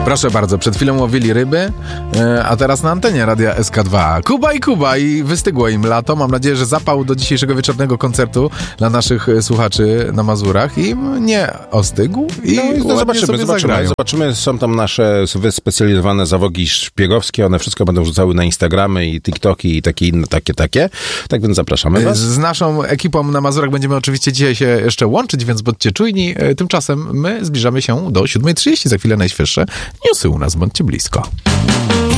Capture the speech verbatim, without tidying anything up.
Proszę bardzo, przed chwilą łowili ryby, a teraz na antenie Radia S K dwa. Kuba i Kuba i wystygło im lato. Mam nadzieję, że zapał do dzisiejszego wieczornego koncertu dla naszych słuchaczy na Mazurach im nie ostygł i no, no, zobaczymy, sobie zobaczymy, zagrają. zobaczymy. Są tam nasze wyspecjalizowane zawogi szpiegowskie, one wszystko będą rzucały na Instagramy i TikToki i takie inne, takie, takie. Tak więc zapraszamy was. Z naszą ekipą na Mazurach będziemy oczywiście dzisiaj się jeszcze łączyć, więc bądźcie czujni. Tymczasem my zbliżamy się do siódma trzydzieści. Za chwilę najświeższe newsy u nas. Bądźcie blisko.